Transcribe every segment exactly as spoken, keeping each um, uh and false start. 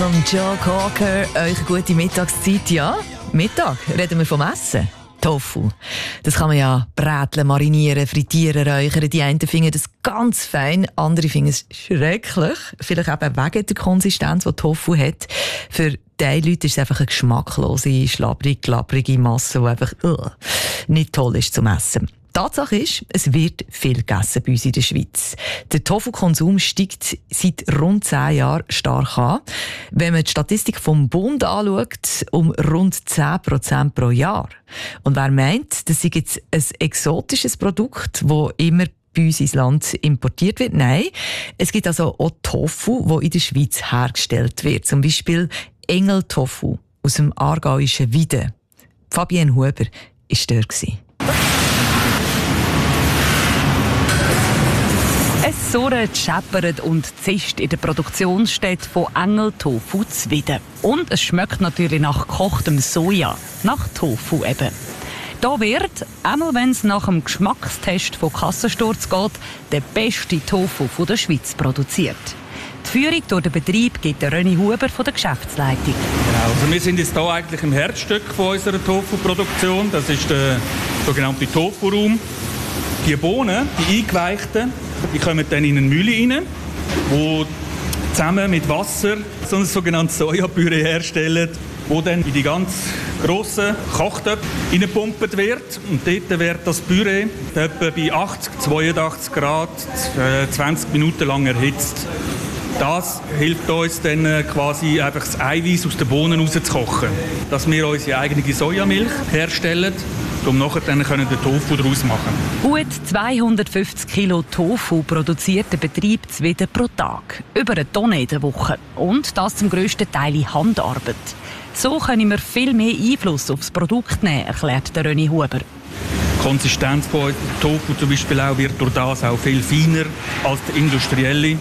von Joe Cocker. Euch gute Mittagszeit, ja? Mittag, reden wir vom Essen. Tofu. Das kann man ja bräteln, marinieren, frittieren, räuchern. Die einen finden das ganz fein, andere finden es schrecklich. Vielleicht eben wegen der Konsistenz, die Tofu hat. Für diese Leute ist es einfach eine geschmacklose, schlabbrig, klapprige Masse, die einfach uh, nicht toll ist zum Essen. Tatsache ist, es wird viel gegessen bei uns in der Schweiz. Der Tofu-Konsum steigt seit rund zehn Jahren stark an. Wenn man die Statistik vom Bund anschaut, um rund zehn Prozent pro Jahr. Und wer meint, das ist jetzt ein exotisches Produkt, das immer bei uns ins Land importiert wird? Nein, es gibt also auch Tofu, der in der Schweiz hergestellt wird. Zum Beispiel Engeltofu aus dem aargauischen Wieden. Fabienne Huber war dort. Es surrt, scheppert und zischt in der Produktionsstätte von Engeltofu zu Wieden. Und es schmeckt natürlich nach gekochtem Soja, nach Tofu eben. Da wird, einmal wenn es nach dem Geschmackstest von Kassensturz geht, der beste Tofu von der Schweiz produziert. Die Führung durch den Betrieb gibt der René Huber von der Geschäftsleitung. Genau, also wir sind jetzt hier eigentlich im Herzstück von unserer Tofu-Produktion. Das ist der sogenannte Tofu-Raum. Die Bohnen, die eingeweichten, die kommen dann in eine Mühle rein, wo zusammen mit Wasser so ein sogenanntes Sojapüree herstellen, wo dann in die ganz grossen Kochtöpfe reingepumpt wird. Und dort wird das Püree etwa bei achtzig, zweiundachtzig Grad zwanzig Minuten lang erhitzt. Das hilft uns dann quasi einfach das Eiweiß aus den Bohnen rauszukochen, dass wir unsere eigene Sojamilch herstellen, um nachher dann den Tofu daraus machen. Gut zweihundertfünfzig Kilo Tofu produziert der Betrieb Zwieden pro Tag. Über eine Tonne in der Woche. Und das zum grössten Teil in Handarbeit. So können wir viel mehr Einfluss auf das Produkt nehmen, erklärt der René Huber. Die Konsistenz von Tofu zum Beispiel auch wird durch das auch viel feiner als die industrielle.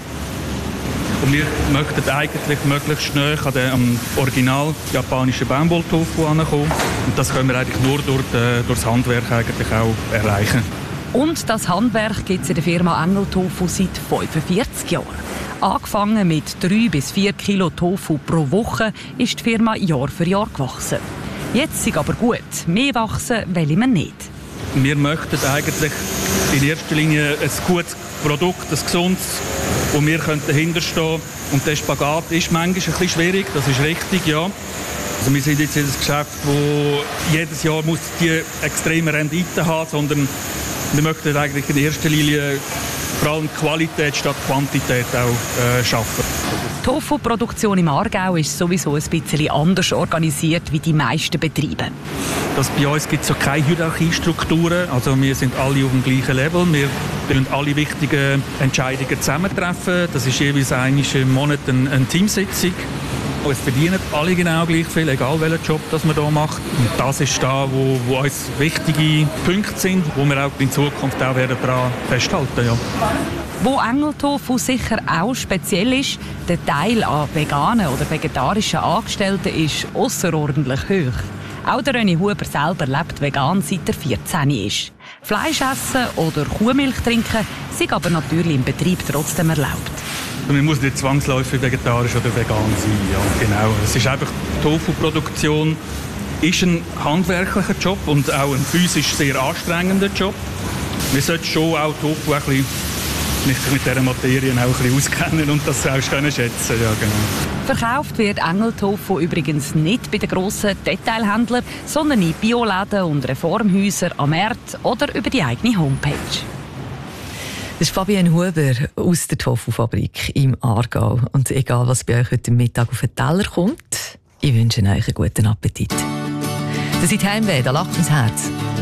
Und wir möchten eigentlich möglichst schnell an den am original japanischen Baumwolltofu ankommen. Und das können wir eigentlich nur durch, die, durch das Handwerk eigentlich auch erreichen. Und das Handwerk gibt es in der Firma Engeltofu seit fünfundvierzig Jahren. Angefangen mit drei bis vier Kilo Tofu pro Woche ist die Firma Jahr für Jahr gewachsen. Jetzt ist aber gut, mehr wachsen wollen wir nicht. Wir möchten eigentlich in erster Linie ein gutes Produkt, ein gesundes, wo wir dahinter stehen können. Und der Spagat ist manchmal ein bisschen schwierig, das ist richtig, ja. Also wir sind jetzt in einem Geschäft, wo jedes Jahr muss die extreme Rendite haben, sondern wir möchten eigentlich in erster Linie vor allem Qualität statt Quantität auch äh, schaffen. Die Tofu-Produktion im Aargau ist sowieso ein bisschen anders organisiert wie die meisten Betriebe. Das bei uns gibt es so keine Hierarchiestrukturen. Also wir sind alle auf dem gleichen Level. Wir können alle wichtigen Entscheidungen zusammentreffen. Das ist jeweils einmal im Monat eine, eine Teamsitzung. Es verdienen alle genau gleich viel, egal welchen Job das man hier macht. Und das ist da, wo, wo uns wichtige Punkte sind, wo wir auch in Zukunft auch werden daran festhalten. Ja. Wo Engeltofu sicher auch speziell ist, der Teil an veganen oder vegetarischen Angestellten ist ausserordentlich hoch. Auch der René Huber selber lebt vegan, seit er vierzehn ist. Fleisch essen oder Kuhmilch trinken sind aber natürlich im Betrieb trotzdem erlaubt. Man muss nicht zwangsläufig vegetarisch oder vegan sein. Ja, genau. Es ist einfach, die Tofu-Produktion ist ein handwerklicher Job und auch ein physisch sehr anstrengender Job. Wir sollten schon auch Tofu ein bisschen nicht mit dieser Materie auch ein bisschen auskennen und das auch können schätzen. Ja, genau. Verkauft wird Engeltofu übrigens nicht bei den grossen Detailhändlern, sondern in Bioläden und Reformhäusern am Markt oder über die eigene Homepage. Das ist Fabienne Huber aus der Tofu-Fabrik im Aargau. Und egal, was bei euch heute Mittag auf den Teller kommt, ich wünsche euch einen guten Appetit. Das ist Heimweh, da lacht mein Herz.